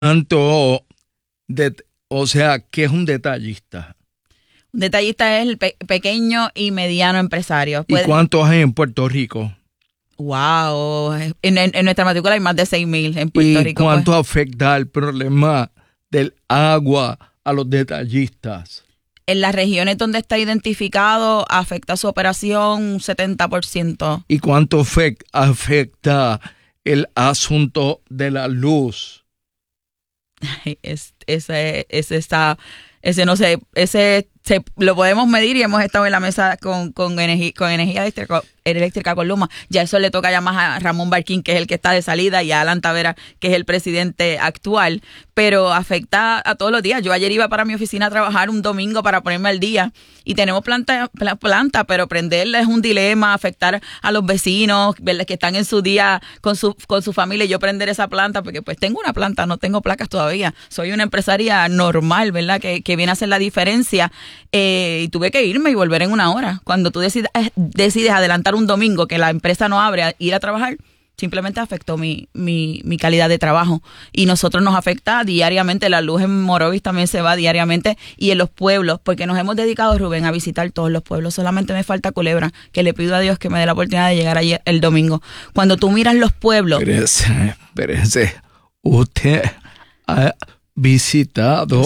¿Cuánto o sea, qué es un detallista? Un detallista es el pequeño y mediano empresario. ¿Y cuántos hay en Puerto Rico? Wow, en nuestra matrícula hay más de 6,000 en Puerto Rico. ¿Y cuánto afecta el problema del agua a los detallistas? En las regiones donde está identificado afecta su operación un 70%. ¿Y cuánto afecta el asunto de la luz? Ese no sé, lo podemos medir y hemos estado en la mesa con energía eléctrica con Luma. Ya eso le toca ya más a Ramón Barquín, que es el que está de salida, y a Alan Taveras, que es el presidente actual, pero afecta a todos los días. Yo ayer iba para mi oficina a trabajar un domingo para ponerme al día y tenemos planta, pero prenderla es un dilema, afectar a los vecinos, ¿verdad?, que están en su día con su familia, y yo prender esa planta, porque pues tengo una planta, no tengo placas todavía. Soy una empresaria normal, ¿verdad?, que viene a hacer la diferencia. Y tuve que irme y volver en 1 hora. Cuando tú decides adelantar un domingo que la empresa no abre, ir a trabajar, simplemente afectó mi calidad de trabajo. Y nosotros nos afecta diariamente. La luz en Morovis también se va diariamente, y en los pueblos, porque nos hemos dedicado, Rubén, a visitar todos los pueblos. Solamente me falta Culebra, que le pido a Dios que me dé la oportunidad de llegar allí el domingo. Cuando tú miras los pueblos... Espérese. Usted ha visitado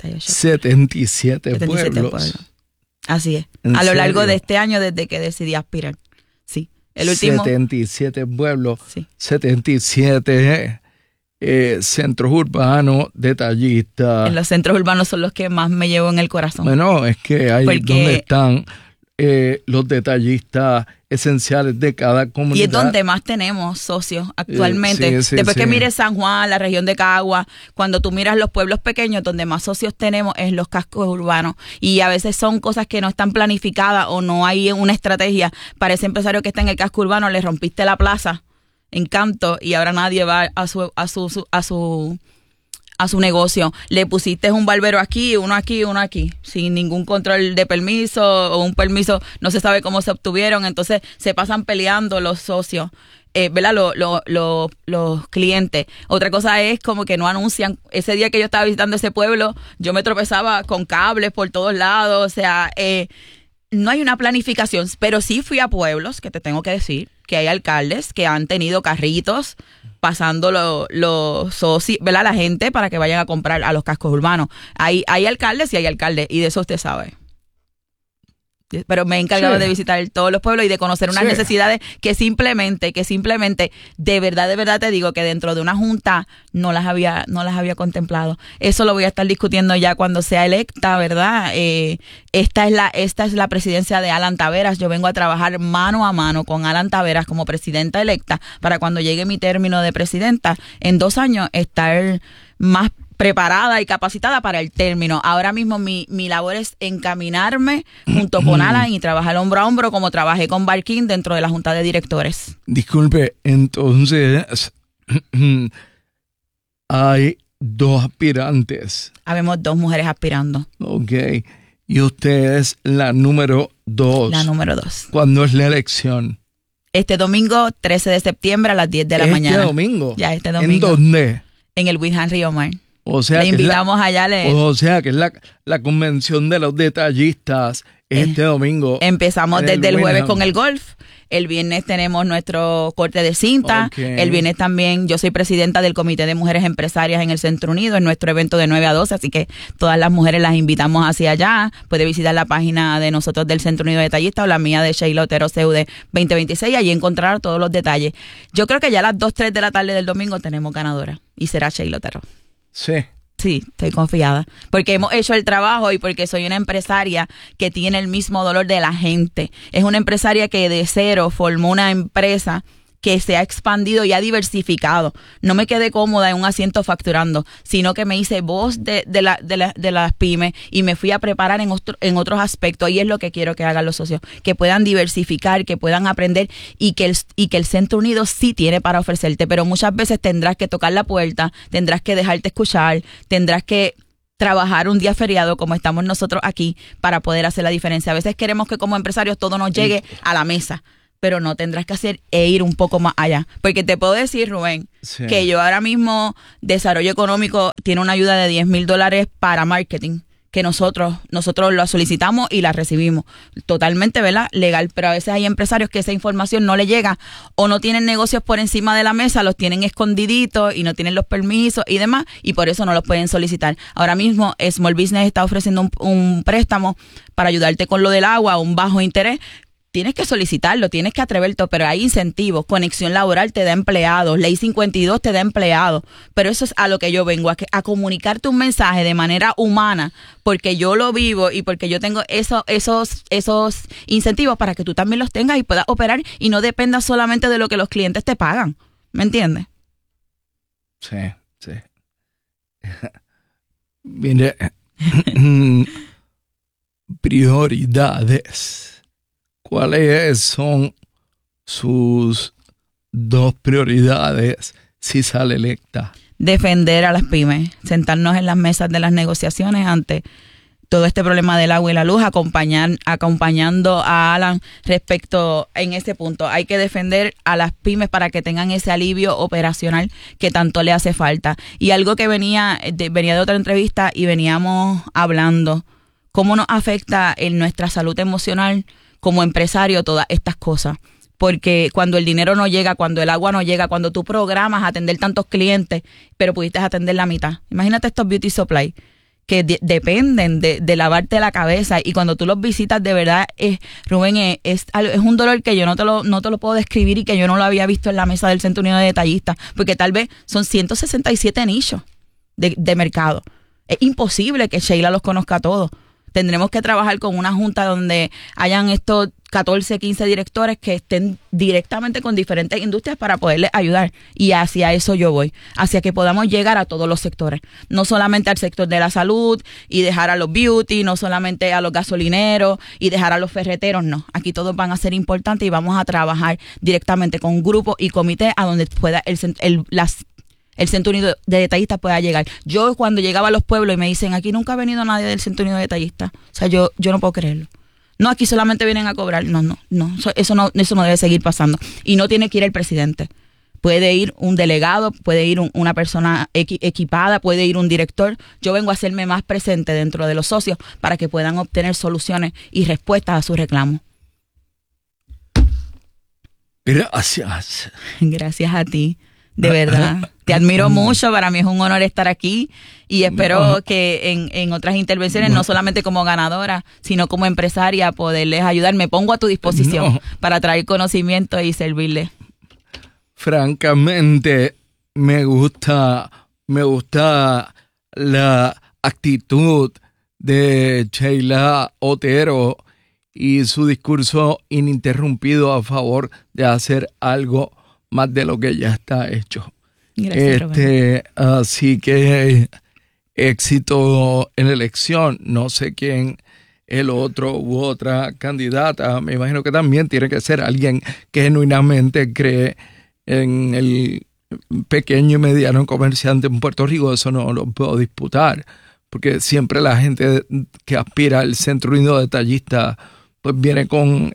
77 pueblos. Así es. A lo largo de este año, desde que decidí aspirar. Sí. El último. 77 pueblos, sí. 77 centros urbanos, detallistas. En los centros urbanos son los que más me llevo en el corazón. Bueno, es que ahí es donde están los detallistas esenciales de cada comunidad. Y es donde más tenemos socios actualmente. Después que mires San Juan, la región de Cagua, cuando tú miras los pueblos pequeños, donde más socios tenemos es los cascos urbanos. Y a veces son cosas que no están planificadas o no hay una estrategia. Para ese empresario que está en el casco urbano, le rompiste la plaza en Canto y ahora nadie va a su negocio. Le pusiste un barbero aquí, uno aquí, sin ningún control de permiso, o un permiso no se sabe cómo se obtuvieron. Entonces se pasan peleando los socios, ¿verdad? Los clientes. Otra cosa es como que no anuncian. Ese día que yo estaba visitando ese pueblo, yo me tropezaba con cables por todos lados. O sea, no hay una planificación, pero sí fui a pueblos, que te tengo que decir, que hay alcaldes que han tenido carritos pasando los socios, ¿verdad?, la gente para que vayan a comprar a los cascos urbanos. Hay alcaldes y hay alcaldes, y de eso usted sabe. Pero me he encargado de visitar todos los pueblos y de conocer unas necesidades que simplemente, de verdad te digo que dentro de una junta no las había contemplado. Eso lo voy a estar discutiendo ya cuando sea electa, ¿verdad? Esta es la presidencia de Alan Taveras. Yo vengo a trabajar mano a mano con Alan Taveras como presidenta electa, para cuando llegue mi término de presidenta, en 2 años, estar más preparada y capacitada para el término. Ahora mismo mi labor es encaminarme junto con Alan y trabajar hombro a hombro, como trabajé con Barquín dentro de la Junta de Directores. Disculpe, entonces hay 2 aspirantes. Habemos 2 mujeres aspirando. Ok. Y usted es la número 2. La número 2. ¿Cuándo es la elección? Este domingo, 13 de septiembre a las 10 de la mañana. ¿Este domingo? Ya, este domingo. ¿En dónde? En el Wilhelm Río Mar. O sea, le invitamos allá. O sea, que es la convención de los detallistas este domingo. Empezamos desde el jueves con el golf. El viernes tenemos nuestro corte de cinta. Okay. El viernes también yo soy presidenta del Comité de Mujeres Empresarias en el Centro Unido, en nuestro evento de 9 a 12, así que todas las mujeres las invitamos hacia allá. Puede visitar la página de nosotros del Centro Unido de Detallistas o la mía de Sheila Otero CUD 2026, allí encontrar todos los detalles. Yo creo que ya a las 2, 3 de la tarde del domingo tenemos ganadora y será Sheila Otero. Sí. Sí, estoy confiada, porque hemos hecho el trabajo y porque soy una empresaria que tiene el mismo dolor de la gente. Es una empresaria que de cero formó una empresa que se ha expandido y ha diversificado. No me quedé cómoda en un asiento facturando, sino que me hice voz de las pymes y me fui a preparar en otros aspectos. Y es lo que quiero que hagan los socios, que puedan diversificar, que puedan aprender y que el Centro Unido sí tiene para ofrecerte. Pero muchas veces tendrás que tocar la puerta, tendrás que dejarte escuchar, tendrás que trabajar un día feriado como estamos nosotros aquí para poder hacer la diferencia. A veces queremos que como empresarios todo nos llegue a la mesa, pero no tendrás que hacer ir un poco más allá. Porque te puedo decir, Rubén, que yo ahora mismo, Desarrollo Económico tiene una ayuda de $10,000 para marketing, que nosotros lo solicitamos y la recibimos. Totalmente, ¿verdad? Legal, pero a veces hay empresarios que esa información no le llega o no tienen negocios por encima de la mesa, los tienen escondiditos y no tienen los permisos y demás, y por eso no los pueden solicitar. Ahora mismo Small Business está ofreciendo un préstamo para ayudarte con lo del agua a un bajo interés. Tienes que solicitarlo, tienes que atreverte, pero hay incentivos. Conexión Laboral te da empleados, Ley 52 te da empleados, pero eso es a lo que yo vengo, a comunicarte un mensaje de manera humana, porque yo lo vivo y porque yo tengo esos incentivos para que tú también los tengas y puedas operar y no dependas solamente de lo que los clientes te pagan. ¿Me entiendes? Sí. Mire, prioridades. ¿Cuáles son sus 2 prioridades si sale electa? Defender a las pymes, sentarnos en las mesas de las negociaciones ante todo este problema del agua y la luz, acompañando a Alan respecto en ese punto. Hay que defender a las pymes para que tengan ese alivio operacional que tanto le hace falta. Y algo que venía de otra entrevista y veníamos hablando, cómo nos afecta en nuestra salud emocional como empresario todas estas cosas. Porque cuando el dinero no llega, cuando el agua no llega, cuando tú programas atender tantos clientes, pero pudiste atender la mitad. Imagínate estos beauty supply que dependen de lavarte la cabeza, y cuando tú los visitas de verdad, Rubén, es un dolor que yo no te lo puedo describir y que yo no lo había visto en la mesa del Centro Unido de Detallistas, porque tal vez son 167 nichos de mercado. Es imposible que Sheila los conozca a todos. Tendremos que trabajar con una junta donde hayan estos 14, 15 directores que estén directamente con diferentes industrias para poderles ayudar. Y hacia eso yo voy, hacia que podamos llegar a todos los sectores. No solamente al sector de la salud y dejar a los beauty, no solamente a los gasolineros y dejar a los ferreteros, no. Aquí todos van a ser importantes y vamos a trabajar directamente con grupos y comités a donde pueda el Centro Unido de Detallistas pueda llegar. Yo cuando llegaba a los pueblos y me dicen, aquí nunca ha venido nadie del Centro Unido de Detallistas, o sea, yo no puedo creerlo. No, aquí solamente vienen a cobrar. No, eso no debe seguir pasando. Y no tiene que ir el presidente. Puede ir un delegado, puede ir una persona equipada, puede ir un director. Yo vengo a hacerme más presente dentro de los socios para que puedan obtener soluciones y respuestas a sus reclamos. Gracias. Gracias a ti. De verdad, te admiro mucho, para mí es un honor estar aquí y espero que en otras intervenciones, no solamente como ganadora, sino como empresaria, poderles ayudar. Me pongo a tu disposición para traer conocimiento y servirles. Francamente, me gusta la actitud de Sheila Otero y su discurso ininterrumpido a favor de hacer algo más de lo que ya está hecho. Gracias, así que éxito en la elección. No sé quién el otro u otra candidata. Me imagino que también tiene que ser alguien que genuinamente cree en el pequeño y mediano comerciante en Puerto Rico. Eso no lo puedo disputar, porque siempre la gente que aspira al Centro Unido de Detallistas pues viene con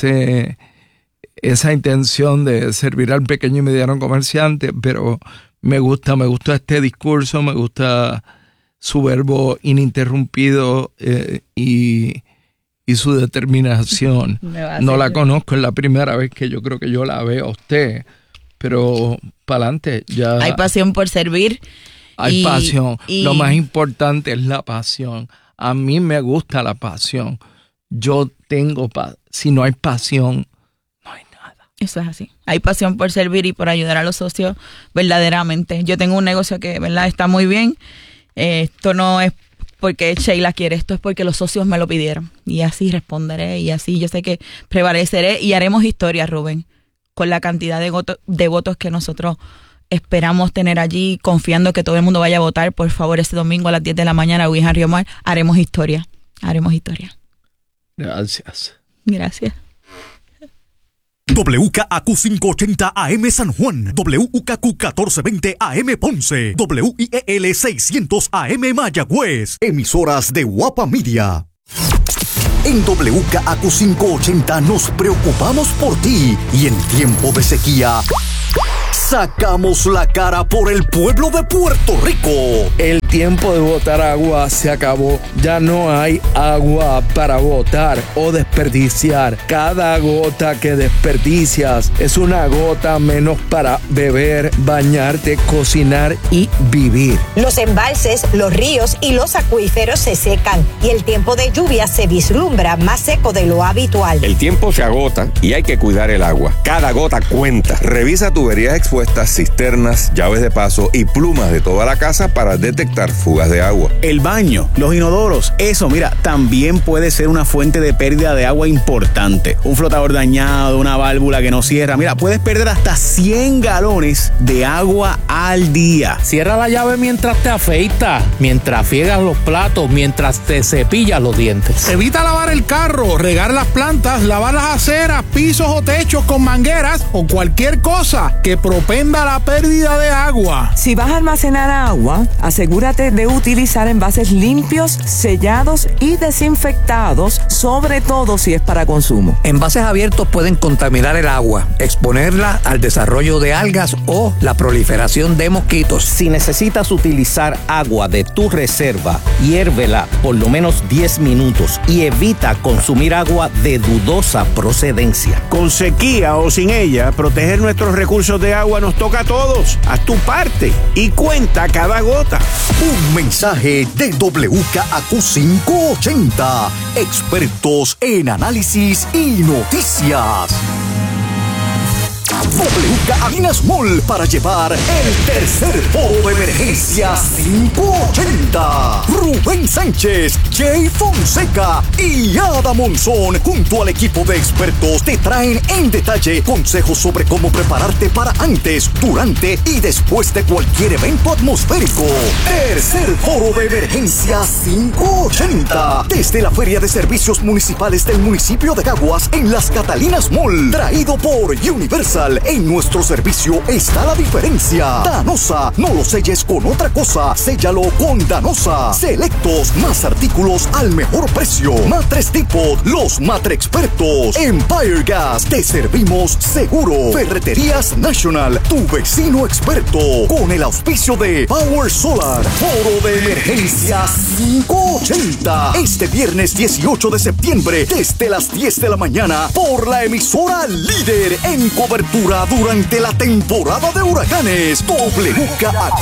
esa intención de servir al pequeño y mediano comerciante, pero me gusta este discurso, me gusta su verbo ininterrumpido y su determinación. No la conozco, es la primera vez que yo creo que yo la veo a usted, pero para adelante ya. Hay pasión por servir. Hay pasión. Lo más importante es la pasión. A mí me gusta la pasión. Yo tengo si no hay pasión, no hay nada. Eso es así. Hay pasión por servir y por ayudar a los socios verdaderamente. Yo tengo un negocio que, ¿verdad?, está muy bien. Esto no es porque Sheila quiere, esto es porque los socios me lo pidieron. Y así responderé y así yo sé que prevaleceré y haremos historia, Rubén, con la cantidad de votos que nosotros esperamos tener allí, confiando que todo el mundo vaya a votar. Por favor, ese domingo a las 10 de la mañana, Ouija Río Mar, haremos historia. Haremos historia. Gracias. Gracias. WKAQ 580 AM San Juan, WKQ 1420 AM Ponce, WIEL 600 AM Mayagüez, emisoras de Guapa Media. En WKAQ 580 nos preocupamos por ti y en tiempo de sequía sacamos la cara por el pueblo de Puerto Rico. El tiempo de botar agua se acabó. Ya no hay agua para botar o desperdiciar. Cada gota que desperdicias es una gota menos para beber, bañarte, cocinar y vivir. Los embalses, los ríos y los acuíferos se secan y el tiempo de lluvia se vislumbra más seco de lo habitual. El tiempo se agota y hay que cuidar el agua. Cada gota cuenta. Revisa tuberías expuestas, cisternas, llaves de paso y plumas de toda la casa para detectar fugas de agua. El baño, los inodoros, eso, mira, también puede ser una fuente de pérdida de agua importante. Un flotador dañado, una válvula que no cierra, mira, puedes perder hasta 100 galones de agua al día. Cierra la llave mientras te afeitas, mientras friegas los platos, mientras te cepillas los dientes. Evita lavar el carro, regar las plantas, lavar las aceras, pisos o techos con mangueras o cualquier cosa que propenda la pérdida de agua. Si vas a almacenar agua, asegúrate de utilizar envases limpios, sellados y desinfectados, sobre todo si es para consumo. Envases abiertos pueden contaminar el agua, exponerla al desarrollo de algas o la proliferación de mosquitos. Si necesitas utilizar agua de tu reserva, hiérvela por lo menos 10 minutos y evita consumir agua de dudosa procedencia. Con sequía o sin ella, proteger nuestros recursos de agua nos toca a todos. Haz tu parte y cuenta cada gota. Un mensaje de WKAQ 580. Expertos en análisis y noticias. WKAQ Mall para llevar el tercer foro de emergencia 580. Rubén Sánchez, Jay Fonseca y Ada Monzón junto al equipo de expertos te traen en detalle consejos sobre cómo prepararte para antes, durante y después de cualquier evento atmosférico. Tercer foro de emergencia 580 desde la Feria de Servicios Municipales del municipio de Caguas en Las Catalinas Mall, traído por Universal. En nuestro servicio está la diferencia. Danosa, no lo selles con otra cosa, séllalo con Danosa. Selectos, más artículos al mejor precio. Matres Depot, los Matre Expertos. Empire Gas, te servimos seguro. Ferreterías National, tu vecino experto. Con el auspicio de Power Solar. Foro de emergencia 580. Este viernes 18 de septiembre, desde las 10 de la mañana, por la emisora líder en cobertura durante la temporada de huracanes. WKAQ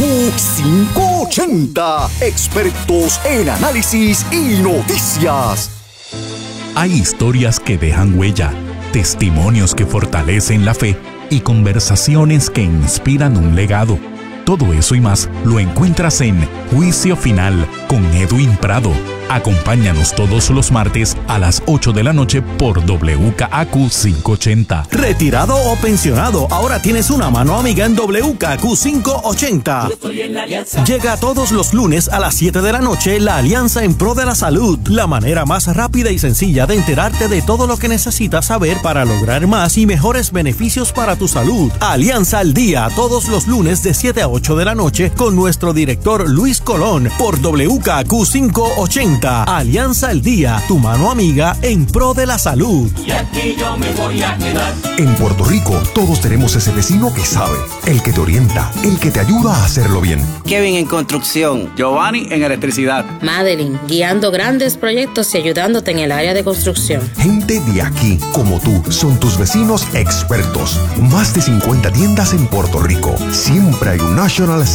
580. Expertos en análisis y noticias. Hay historias que dejan huella, testimonios que fortalecen la fe y conversaciones que inspiran un legado. Todo eso y más lo encuentras en Juicio Final con Edwin Prado. Acompáñanos todos los martes a las 8 de la noche por WKAQ 580. Retirado o pensionado, ahora tienes una mano amiga en WKAQ 580. Llega todos los lunes a las 7 de la noche la Alianza en Pro de la Salud, la manera más rápida y sencilla de enterarte de todo lo que necesitas saber para lograr más y mejores beneficios para tu salud. Alianza al Día, todos los lunes de 7 a 8 de la noche con nuestro director Luis Colón por WKAQ 580. Alianza al Día, tu mano amiga en pro de la salud. Y aquí yo me voy a quedar. En Puerto Rico, todos tenemos ese vecino que sabe, el que te orienta, el que te ayuda a hacerlo bien. Kevin en construcción. Giovanni en electricidad. Madeline, guiando grandes proyectos y ayudándote en el área de construcción. Gente de aquí, como tú, son tus vecinos expertos. Más de 50 tiendas en Puerto Rico. Siempre hay un National